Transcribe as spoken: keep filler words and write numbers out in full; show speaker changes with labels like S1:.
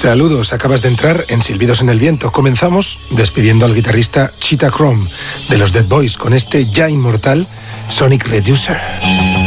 S1: Saludos, acabas de entrar en Silbidos en el Viento. Comenzamos despidiendo al guitarrista Cheetah Chrome de los Dead Boys con este ya inmortal Sonic Reducer.